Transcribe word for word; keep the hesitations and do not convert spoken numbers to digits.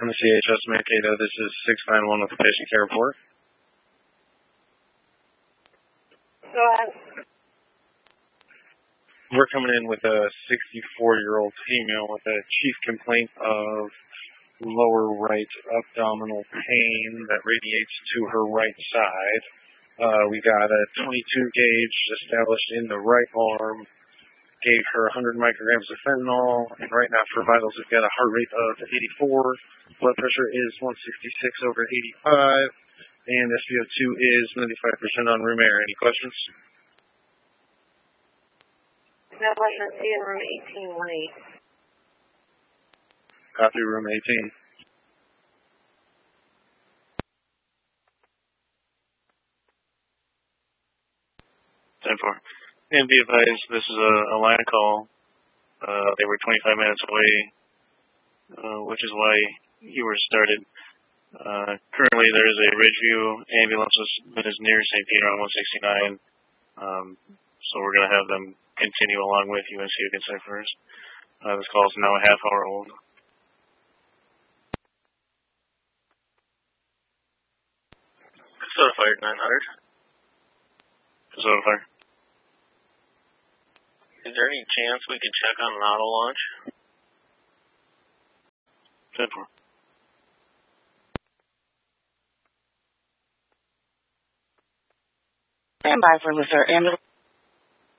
M C H S Mankato, this is six nine one with the patient care report. Go ahead. We're coming in with a sixty-four-year-old female with a chief complaint of lower right abdominal pain that radiates to her right side. Uh, we got a twenty-two gauge established in the right arm, gave her one hundred micrograms of fentanyl, and right now for vitals we've got a heart rate of eighty-four, blood pressure is one sixty-six over eighty-five, and S p O two is ninety-five percent on room air. Any questions? No questions. See in room eighteen one eight. Copy, room eighteen. ten four. And be advised, this is a, a line call. Uh, they were twenty-five minutes away, uh, which is why you were started. Uh, currently, there is a Ridgeview ambulance that is near Saint Peter on one sixty-nine, um, so we're going to have them continue along with you and see who gets there first. Uh, this call is now a half hour old. Kasota Fire nine hundred. Kasota Fire. Is there any chance we could check on an auto launch? ten four. Stand by for the ambulance.